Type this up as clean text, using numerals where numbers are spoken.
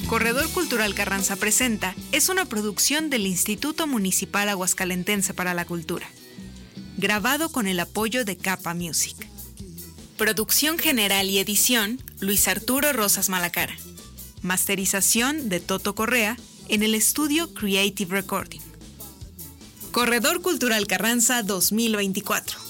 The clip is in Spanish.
Corredor Cultural Carranza Presenta es una producción del Instituto Municipal Aguascalentense para la Cultura, grabado con el apoyo de Capa Music. Producción general y edición, Luis Arturo Rosas Malacara. Masterización de Toto Correa en el estudio Creative Recording. Corredor Cultural Carranza 2024.